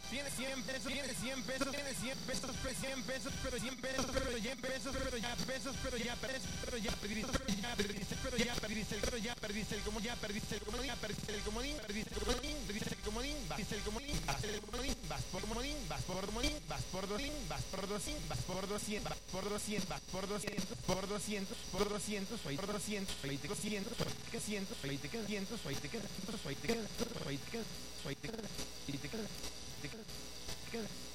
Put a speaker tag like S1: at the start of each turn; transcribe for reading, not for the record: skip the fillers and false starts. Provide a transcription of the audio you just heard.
S1: Tiene 100 pesos, tiene 100 pesos, tiene 100 pesos, 100 pesos, pero 100 pesos, pero ya pesos, pero ya pesos, pero ya perdiste, pero ya perdiste, pero ya perdiste el comodín, ya perdiste el comodín, ya perdiste el comodín, perdiste el comodín, perdiste el comodín, perdiste el comodín, vas el comodín, vas por comodín, vas por comodín, vas por 200, vas por 200, vas por 200, vas por 200, vas por 200, por 200, por 200, ahí por 200, ahí te 200, que 100, ahí te queda 100, ahí te queda, ahí te queda, ahí te queda, ahí te queda, ahí te queda, te queda.